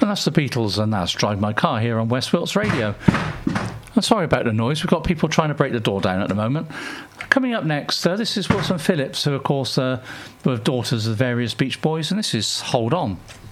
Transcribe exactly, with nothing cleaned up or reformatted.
And that's the Beatles, and that's Drive My Car here on West Wilts Radio. I'm sorry about the noise. We've got people trying to break the door down at the moment. Coming up next, uh, this is Wilson Phillips, who, of course, uh, were daughters of various Beach Boys, and this is Hold On.